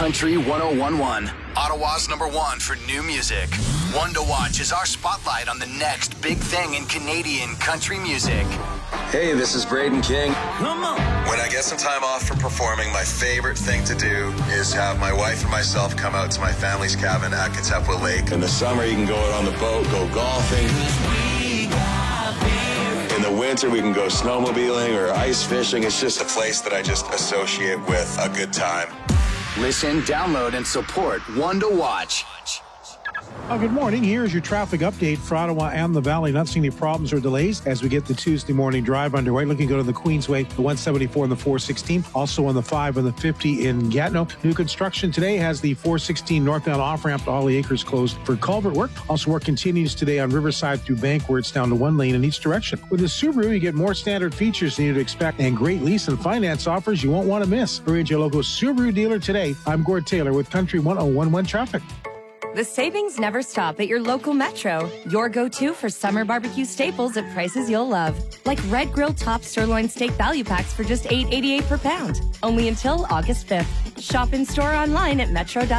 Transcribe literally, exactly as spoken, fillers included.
Country one oh one point one. Ottawa's number one for new music. One to Watch is our spotlight on the next big thing in Canadian country music. Hey, this is Braden King. Come on. When I get some time off from performing, my favorite thing to do is have my wife and myself come out to my family's cabin at Katepwa Lake. In the summer, you can go out on the boat, go golfing. In the winter, we can go snowmobiling or ice fishing. It's just A place that I just associate with a good time. Listen, download, and support One to Watch. Oh, good morning. Here's your traffic update for Ottawa and the Valley. Not seeing any problems or delays as we get the Tuesday morning drive underway. Looking to go to the Queensway, the one seventy-four and the four sixteen. Also on the five and the fifty in Gatineau. New construction today has the four sixteen northbound off-ramp to Holly Acres closed for culvert work. Also, work continues today on Riverside through Bank, where it's down to one lane in each direction. With the Subaru, you get more standard features than you'd expect and great lease and finance offers you won't want to miss. Hurry to your local Subaru dealer today. I'm Gord Taylor with Country one oh one point one Traffic. The savings never stop at your local Metro. Your go-to for summer barbecue staples at prices you'll love. Like Red Grill Top Sirloin Steak Value Packs for just eight eighty-eight per pound. Only until August fifth. Shop in-store online at metro dot c a.